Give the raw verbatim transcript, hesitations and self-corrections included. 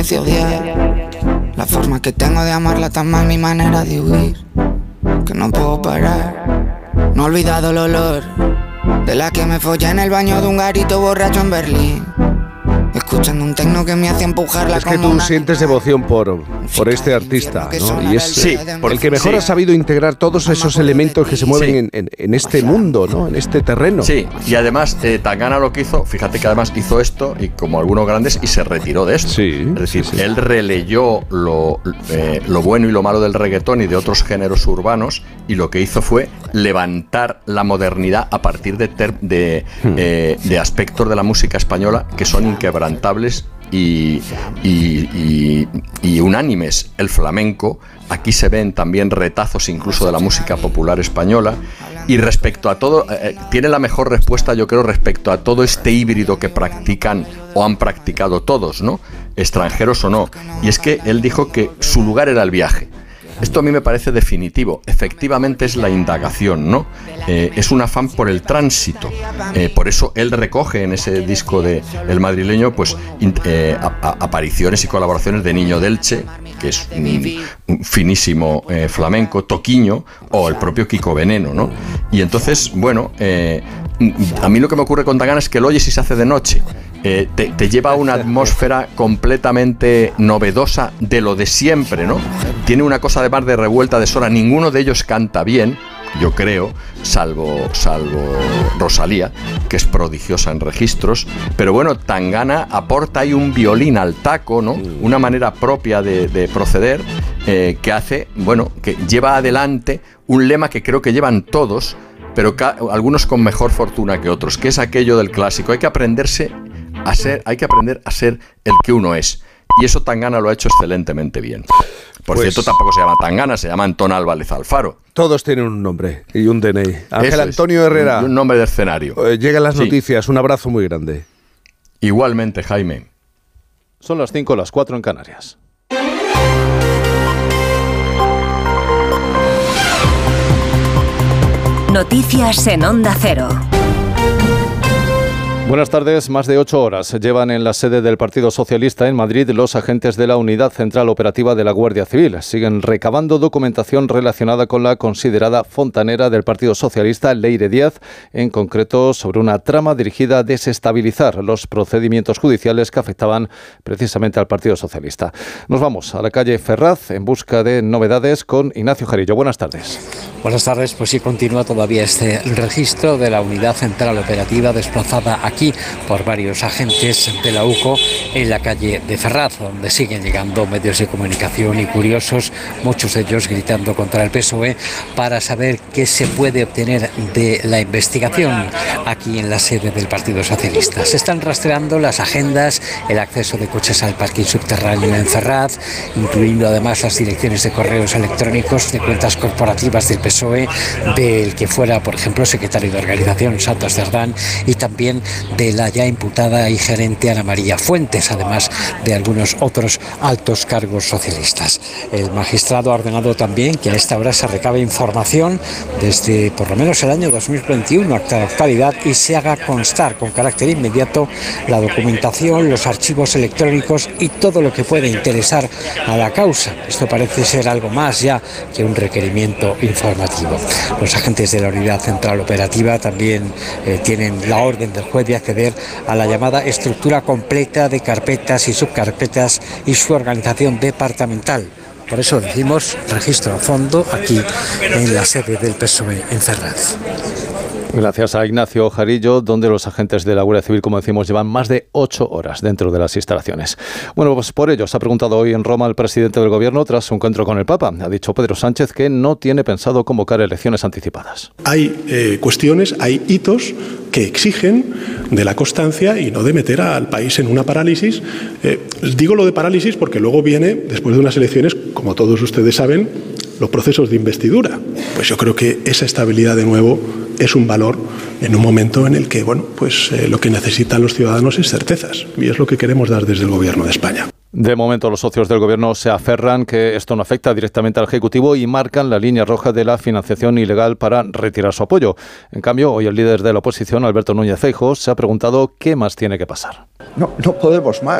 parece odiar. La forma que tengo de amarla tan mal, mi manera de huir, que no puedo parar. No he olvidado el olor de la que me follé en el baño de un garito borracho en Berlín, escuchando un tecno que me hace empujarla. Es que tú sientes devoción por, por este artista, ¿no? Y es sí, por el que mejor sí. ha sabido integrar todos esos elementos que se mueven sí. en, en, en este mundo, ¿no? En este terreno. Sí, y además eh, Tangana lo que hizo, fíjate que además hizo esto, y como algunos grandes, y se retiró de esto. Sí, es decir, sí, sí. él releyó lo, eh, lo bueno y lo malo del reggaetón y de otros géneros urbanos, y lo que hizo fue levantar la modernidad a partir de, ter, de, hmm. eh, de aspectos de la música española que son inquebrantables y, y, y, y unánimes. El flamenco, aquí se ven también retazos incluso de la música popular española, y respecto a todo, eh, tiene la mejor respuesta, yo creo, respecto a todo este híbrido que practican o han practicado todos, ¿no? Extranjeros o no, y es que él dijo que su lugar era el viaje. Esto a mí me parece definitivo. Efectivamente es la indagación, ¿no? Eh, es un afán por el tránsito. Eh, por eso él recoge en ese disco de El Madrileño, pues, in, eh, a, a, apariciones y colaboraciones de Niño Delche, que es un, un finísimo eh, flamenco, Toquiño, o el propio Kiko Veneno, ¿no? Y entonces, bueno, eh, a mí lo que me ocurre con Tangana es que lo oyes y se hace de noche. Eh, te, te lleva a una atmósfera completamente novedosa de lo de siempre, ¿no? Tiene una cosa además de revuelta de Sora. Ninguno de ellos canta bien, yo creo, salvo, salvo Rosalía, que es prodigiosa en registros, pero bueno, Tangana aporta ahí un violín al taco, ¿no? Una manera propia de, de proceder, eh, que hace, bueno, que lleva adelante un lema que creo que llevan todos, pero ca- algunos con mejor fortuna que otros, que es aquello del clásico: hay que aprenderse a ser, hay que aprender a ser el que uno es. Y eso Tangana lo ha hecho excelentemente bien. Por pues, cierto, tampoco se llama Tangana, se llama Antón Álvarez Alfaro. Todos tienen un nombre y un D N I. Ángel Eso Antonio es, Herrera. Un, un nombre de escenario. Eh, llegan las sí. noticias, un abrazo muy grande. Igualmente, Jaime. Son las cinco, las cuatro en Canarias. Noticias en Onda Cero. Buenas tardes. Más de ocho horas llevan en la sede del Partido Socialista en Madrid los agentes de la Unidad Central Operativa de la Guardia Civil. Siguen recabando documentación relacionada con la considerada fontanera del Partido Socialista, Leire Díaz, en concreto sobre una trama dirigida a desestabilizar los procedimientos judiciales que afectaban precisamente al Partido Socialista. Nos vamos a la calle Ferraz en busca de novedades con Ignacio Jarillo. Buenas tardes. Buenas tardes. Pues sí, continúa todavía este registro de la Unidad Central Operativa desplazada aquí por varios agentes de la U C O en la calle de Ferraz, donde siguen llegando medios de comunicación y curiosos, muchos de ellos gritando contra el P S O E, para saber qué se puede obtener de la investigación aquí en la sede del Partido Socialista. Se están rastreando las agendas, el acceso de coches al parking subterráneo en Ferraz, incluyendo además las direcciones de correos electrónicos de cuentas corporativas del P S O E, del que fuera, por ejemplo, secretario de organización, Santos Cerdán, y también de la ya imputada y gerente Ana María Fuentes, además de algunos otros altos cargos socialistas. El magistrado ha ordenado también que a esta hora se recabe información desde por lo menos el año dos mil veintiuno hasta la actualidad y se haga constar con carácter inmediato la documentación, los archivos electrónicos y todo lo que puede interesar a la causa. Esto parece ser algo más ya que un requerimiento informativo. Los agentes de la Unidad Central Operativa también eh, tienen la orden del juez de acceder a la llamada estructura completa de carpetas y subcarpetas y su organización departamental. Por eso decimos registro a fondo aquí en la sede del P S O E en Ferraz. Gracias a Ignacio Jarillo, donde los agentes de la Guardia Civil, como decimos, llevan más de ocho horas dentro de las instalaciones. Bueno, pues por ello se ha preguntado hoy en Roma el presidente del Gobierno tras su encuentro con el Papa. Ha dicho Pedro Sánchez que no tiene pensado convocar elecciones anticipadas. Hay eh, cuestiones, hay hitos que exigen de la constancia y no de meter al país en una parálisis. Eh, digo lo de parálisis porque luego viene, después de unas elecciones, como todos ustedes saben, los procesos de investidura. Pues yo creo que esa estabilidad de nuevo es un valor en un momento en el que, bueno, pues eh, lo que necesitan los ciudadanos es certezas y es lo que queremos dar desde el Gobierno de España. De momento los socios del Gobierno se aferran que esto no afecta directamente al Ejecutivo y marcan la línea roja de la financiación ilegal para retirar su apoyo. En cambio, hoy el líder de la oposición, Alberto Núñez Feijóo, se ha preguntado qué más tiene que pasar. No, no podemos más.